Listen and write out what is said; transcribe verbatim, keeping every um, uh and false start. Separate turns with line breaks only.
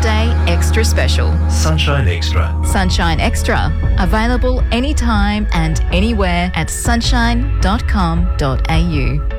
day extra special.
Sunshine Extra.
Sunshine Extra. Available anytime and anywhere at sunshine dot com dot a u.